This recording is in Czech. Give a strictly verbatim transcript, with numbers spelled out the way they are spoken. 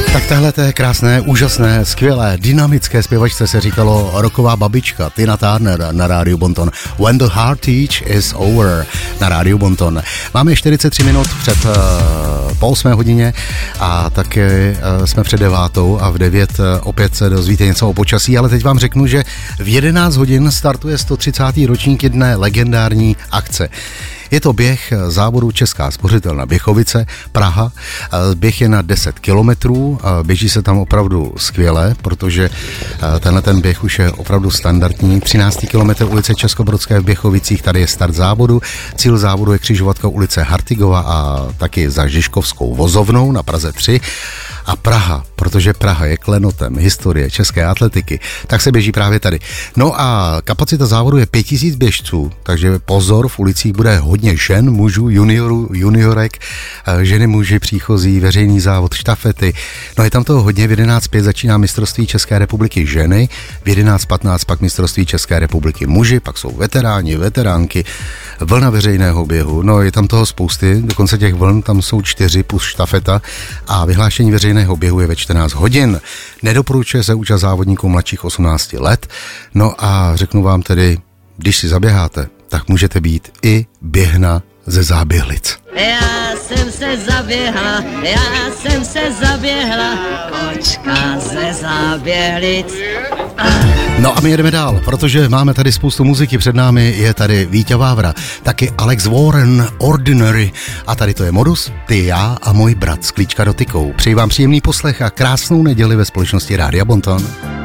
Tak tahle je krásné, úžasné, skvělé, dynamické zpěvačce se říkalo roková babička Tina Turner na rádiu Bonton. When the heart teach is over na rádiu Bonton. Máme čtyřicet tři minut před uh, po osmé hodině a také uh, jsme před devátou a v devět uh, opět se dozvíte něco o počasí, ale teď vám řeknu, že v jedenáct hodin startuje sto třicátý ročník jedné legendární akce. Je to běh závodu Česká spořitelna Běchovice, Praha. Běh je na deset kilometrů, běží se tam opravdu skvěle, protože tenhle ten běh už je opravdu standardní. třináctý kilometr ulice Českobrodské v Běchovicích, tady je start závodu. Cíl závodu je křižovatka ulice Hartigova a taky za Žižkovskou vozovnou na Praze tři. A Praha, protože Praha je klenotem historie české atletiky, tak se běží právě tady. No a kapacita závodu je pět tisíc běžců, takže pozor, v ulicích bude hodně žen, mužů, juniorů, juniorek, ženy, muži, příchozí, veřejný závod, štafety. No je tam toho hodně, v jedenáct pět začíná mistrovství České republiky ženy, v jedenáct patnáct pak mistrovství České republiky muži, pak jsou veteráni, veteránky, vlna veřejného běhu, no je tam toho spousty, dokonce těch vln tam jsou čtyři plus štafeta a vyhlášení veřejného běhu je ve čtrnáct hodin. Nedoporučuje se účast závodníků mladších osmnácti let, no a řeknu vám tedy, když si zaběháte, tak můžete být i běhna ze Záběhlic. Já jsem se zaběhla, já jsem se zaběhla, kočka ze Záběhlic. No a my jedeme dál, protože máme tady spoustu muziky, před námi je tady Víťa Vávra, taky Alex Warren, Ordinary a tady to je Modus, ty, já a můj brat s klíčka dotykou. Přeji vám příjemný poslech a krásnou neděli ve společnosti Rádia Bonton.